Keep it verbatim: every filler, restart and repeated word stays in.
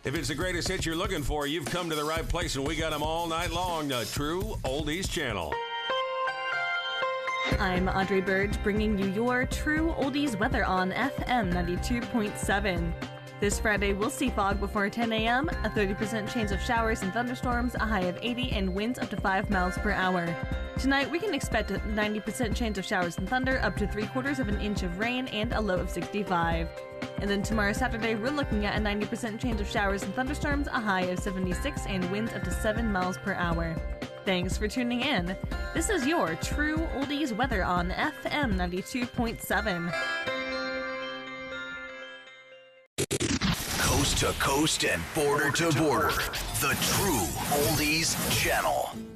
If it's the greatest hit you're looking for, you've come to the right place, and we got them all night long. The True Oldies Channel. I'm Audrey Burge, bringing you your True Oldies weather on F M ninety-two point seven. This Friday, we'll see fog before ten a.m., a thirty percent chance of showers and thunderstorms, a high of eighty, and winds up to five miles per hour. Tonight, we can expect a ninety percent chance of showers and thunder, up to three quarters of an inch of rain, and a low of sixty-five. And then tomorrow, Saturday, we're looking at a ninety percent chance of showers and thunderstorms, a high of seventy-six, and winds up to seven miles per hour. Thanks for tuning in. This is your True Oldies weather on F M ninety-two point seven. Coast to coast and border to border. The True Oldies Channel.